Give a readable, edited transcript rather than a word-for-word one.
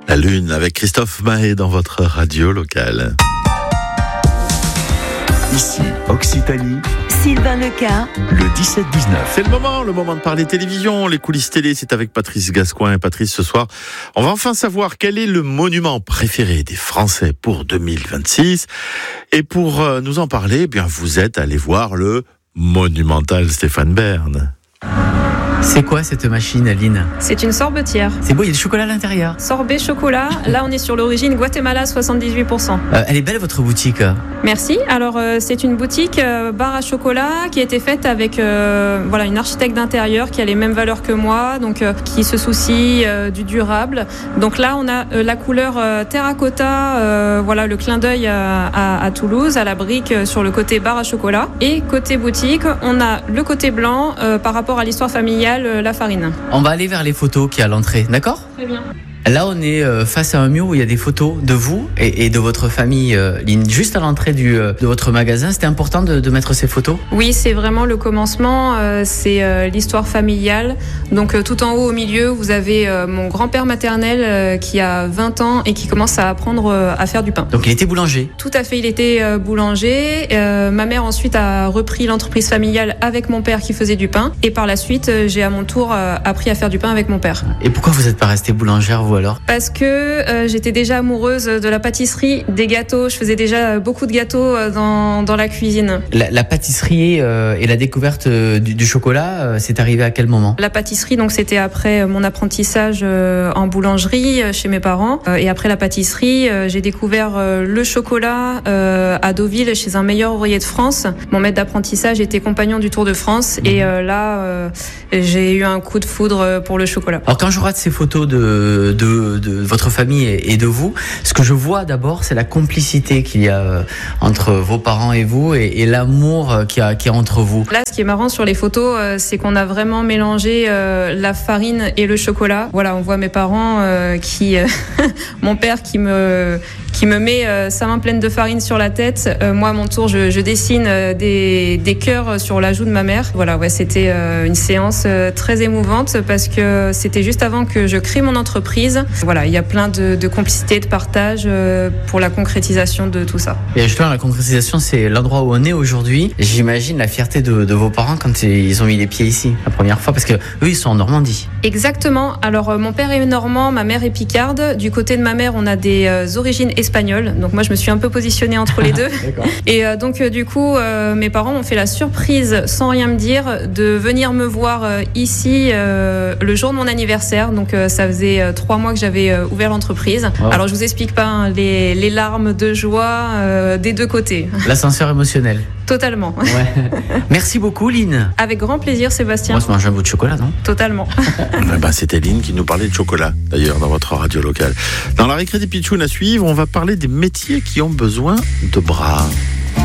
La Lune avec Christophe Mahé dans votre radio locale. Ici, Occitanie, Sylvain Leca, le 17-19. C'est le moment de parler télévision, les coulisses télé, c'est avec Patrice Gascoin. Et Patrice, ce soir, on va enfin savoir quel est le monument préféré des Français pour 2026. Et pour nous en parler, eh bien, vous êtes allé voir le monumental Stéphane Bern. C'est quoi cette machine, Aline ? C'est une sorbetière. C'est beau, il y a du chocolat à l'intérieur. Sorbet chocolat. Là, on est sur l'origine Guatemala, 78%. Elle est belle votre boutique. Merci. Alors, c'est une boutique bar à chocolat qui a été faite avec une architecte d'intérieur qui a les mêmes valeurs que moi, donc qui se soucie du durable. Donc là, on a la couleur terracotta, le clin d'œil à Toulouse, à la brique sur le côté bar à chocolat. Et côté boutique, on a le côté blanc par rapport à l'histoire familiale. La farine. On va aller vers les photos qui est à l'entrée, d'accord ? Très bien. Là, on est face à un mur où il y a des photos de vous et de votre famille, Lynn, juste à l'entrée de votre magasin. C'était important de mettre ces photos ? Oui, c'est vraiment le commencement, c'est l'histoire familiale. Donc tout en haut au milieu, vous avez mon grand-père maternel qui a 20 ans et qui commence à apprendre à faire du pain. Donc il était boulanger ? Tout à fait, il était boulanger. Ma mère ensuite a repris l'entreprise familiale avec mon père qui faisait du pain. Et par la suite, j'ai à mon tour appris à faire du pain avec mon père. Et pourquoi vous n'êtes pas restée boulangère, vous alors ? Parce que j'étais déjà amoureuse de la pâtisserie, des gâteaux. Je faisais déjà beaucoup de gâteaux dans la cuisine. La pâtisserie et la découverte du chocolat, c'est arrivé à quel moment ? La pâtisserie, donc c'était après mon apprentissage en boulangerie chez mes parents. Et après la pâtisserie, j'ai découvert le chocolat à Deauville chez un meilleur ouvrier de France. Mon maître d'apprentissage était compagnon du Tour de France. Et là, j'ai eu un coup de foudre pour le chocolat. Alors quand je regarde ces photos de votre famille et de vous, ce que je vois d'abord, c'est la complicité qu'il y a entre vos parents et vous et l'amour qu'il y a entre vous. Là, ce qui est marrant sur les photos, c'est qu'on a vraiment mélangé la farine et le chocolat. Voilà, on voit mes parents mon père qui me met sa main pleine de farine sur la tête. Moi, à mon tour, je dessine des cœurs sur la joue de ma mère. Voilà, ouais, c'était une séance très émouvante parce que c'était juste avant que je crée mon entreprise. Voilà, il y a plein de complicité, de partage pour la concrétisation de tout ça. Et justement, la concrétisation, c'est l'endroit où on est aujourd'hui. J'imagine la fierté de vos parents quand ils ont mis les pieds ici, la première fois, parce que eux, ils sont en Normandie. Exactement. Alors, mon père est normand, ma mère est picarde. Du côté de ma mère, on a des origines espagnoles. Donc, moi, je me suis un peu positionnée entre les deux. Et donc, du coup, mes parents m'ont fait la surprise, sans rien me dire, de venir me voir ici le jour de mon anniversaire. Donc, ça faisait 3 mois que j'avais ouvert l'entreprise. Wow. Alors, je vous explique pas les larmes de joie des deux côtés. L'ascenseur émotionnel. Totalement. Ouais. Merci beaucoup, Lynn. Avec grand plaisir, Sébastien. On va se manger un bout de chocolat, non ? Totalement. C'était Lynn qui nous parlait de chocolat, d'ailleurs, dans votre radio locale. Dans la récré des Pitchounes à suivre, on va parler des métiers qui ont besoin de bras.